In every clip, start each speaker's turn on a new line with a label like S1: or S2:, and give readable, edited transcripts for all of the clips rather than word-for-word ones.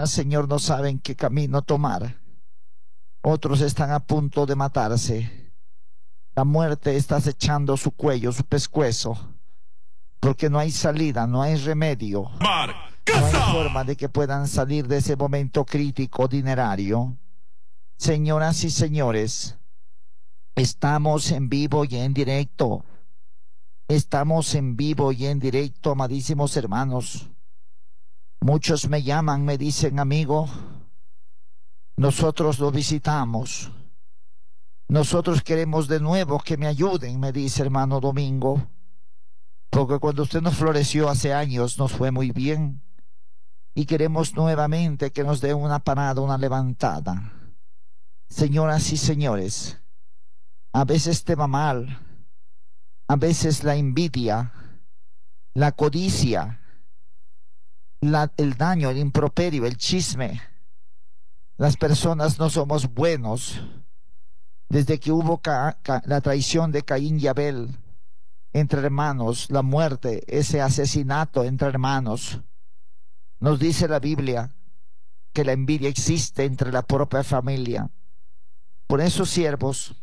S1: personas, Señor, no saben qué camino tomar. Otros están a punto de matarse. La muerte está acechando su cuello, su pescuezo, porque no hay salida, no hay remedio. No hay forma de que puedan salir de ese momento crítico dinerario. Señoras y señores, estamos en vivo y en directo. Estamos en vivo y en directo, amadísimos hermanos. Muchos me llaman, me dicen, amigo, nosotros lo visitamos. Nosotros queremos de nuevo que me ayuden, me dice hermano Domingo. Porque cuando usted nos floreció hace años, nos fue muy bien. Y queremos nuevamente que nos dé una parada, una levantada. Señoras y señores, a veces te va mal. A veces la envidia, la codicia, el daño, el improperio, el chisme. Las personas no somos buenos. Desde que hubo la traición de Caín y Abel entre hermanos, la muerte, ese asesinato entre hermanos, nos dice la Biblia que la envidia existe entre la propia familia. Por eso, siervos,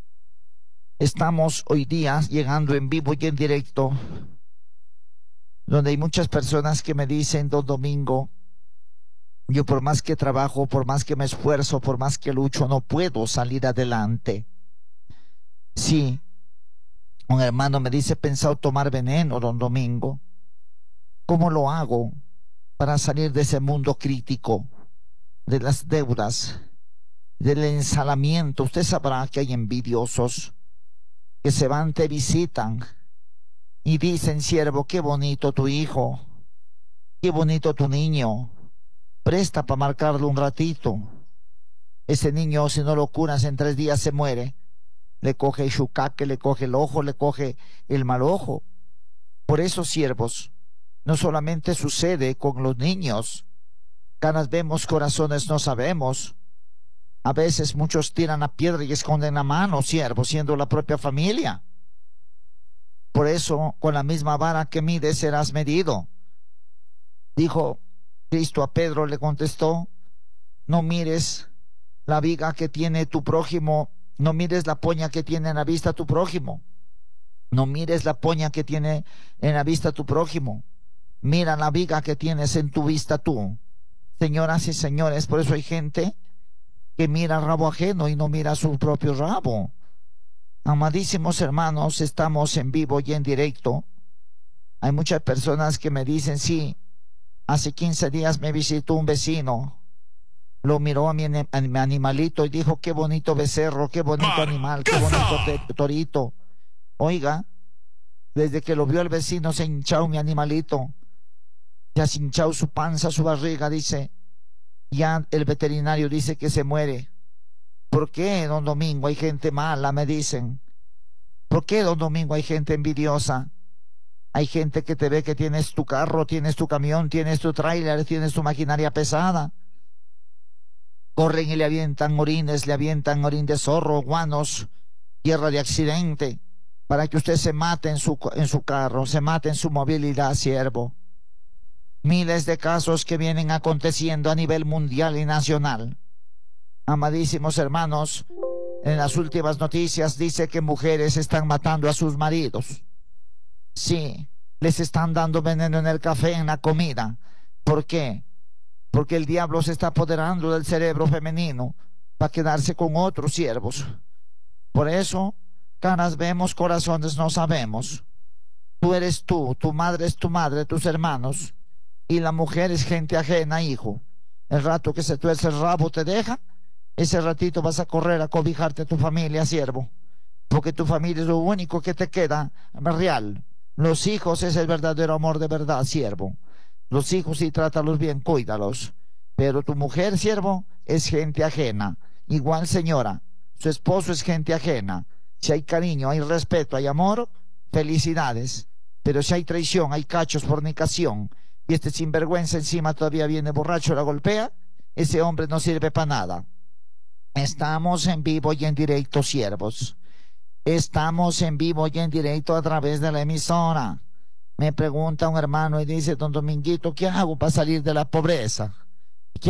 S1: estamos hoy día llegando en vivo y en directo, donde hay muchas personas que me dicen, don Domingo, yo por más que trabajo, por más que me esfuerzo, por más que lucho, no puedo salir adelante. Sí, un hermano me dice, he pensado tomar veneno, don Domingo. ¿Cómo lo hago para salir de ese mundo crítico, de las deudas, del ensalamiento? Usted sabrá que hay envidiosos que se van, te visitan y dicen, siervo, qué bonito tu hijo, qué bonito tu niño, presta para marcarlo un ratito. Ese niño, si no lo curas en 3 días, se muere. Le coge el chucaque, le coge el ojo, le coge el mal ojo. Por eso, siervos, no solamente sucede con los niños. Caras vemos, corazones no sabemos. A veces muchos tiran la piedra y esconden la mano, siervos, siendo la propia familia. Por eso, con la misma vara que mides serás medido. Dijo Cristo a Pedro, le contestó, no mires la viga que tiene tu prójimo, no mires la poña que tiene en la vista tu prójimo. No mires la poña que tiene en la vista tu prójimo. Mira la viga que tienes en tu vista tú. Señoras y señores, por eso hay gente que mira el rabo ajeno y no mira su propio rabo. Amadísimos hermanos, estamos en vivo y en directo. Hay muchas personas que me dicen, sí, hace 15 días me visitó un vecino, lo miró a mi animalito y dijo, qué bonito becerro, qué bonito animal, qué bonito torito. Oiga, desde que lo vio el vecino se hinchó mi animalito, ya se hinchó su panza, su barriga, dice. Ya el veterinario dice que se muere. ¿Por qué, don Domingo, hay gente mala? Me dicen. ¿Por qué, don Domingo, hay gente envidiosa? Hay gente que te ve que tienes tu carro, tienes tu camión, tienes tu tráiler, tienes tu maquinaria pesada. Corren y le avientan orines, le avientan orín de zorro, guanos, tierra de accidente, para que usted se mate en su carro, se mate en su movilidad, siervo. Miles de casos que vienen aconteciendo a nivel mundial y nacional. Amadísimos hermanos, en las últimas noticias dice que mujeres están matando a sus maridos. Sí, les están dando veneno en el café, en la comida. ¿Por qué? Porque el diablo se está apoderando del cerebro femenino para quedarse con otros siervos. Por eso, caras vemos, corazones no sabemos. Tú eres tú, tu madre es tu madre, tus hermanos. Y la mujer es gente ajena, hijo. El rato que se tuerce el rabo te deja, ese ratito vas a correr a cobijarte a tu familia, siervo. Porque tu familia es lo único que te queda real. Los hijos es el verdadero amor de verdad, siervo. Los hijos, si trátalos bien, cuídalos. Pero tu mujer, siervo, es gente ajena. Igual, señora, su esposo es gente ajena. Si hay cariño, hay respeto, hay amor, felicidades. Pero si hay traición, hay cachos, fornicación, y este sinvergüenza encima todavía viene borracho, la golpea, ese hombre no sirve para nada. Estamos en vivo y en directo, siervos. Estamos en vivo y en directo a través de la emisora. Me pregunta un hermano y dice, don Dominguito, ¿qué hago para salir de la pobreza?